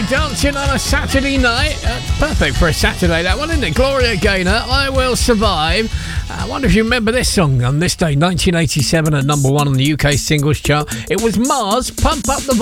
dancing on a Saturday night. Perfect for a Saturday, that one, isn't it? Gloria Gaynor, I Will Survive. I wonder if you remember this song on this day, 1987, at number 1 on the UK singles chart. It was Mars, Pump Up the